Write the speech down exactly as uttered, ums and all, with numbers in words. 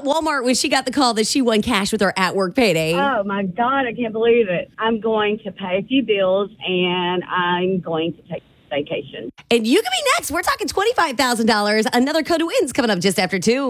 Walmart when she got the call that she won cash with her at-work payday. Oh, my God, I can't believe it. I'm going to pay a few bills, and I'm going to take a vacation. And you can be next. We're talking twenty-five thousand dollars. Another Coda Wins coming up just after two.